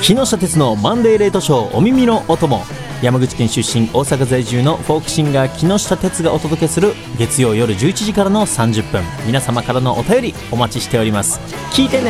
木下鉄のマンデーレイトショーお耳のお供。山口県出身大阪在住のフォークシンガー木下鉄がお届けする月曜夜11時からの30分、皆様からのお便りお待ちしております。聞いてね。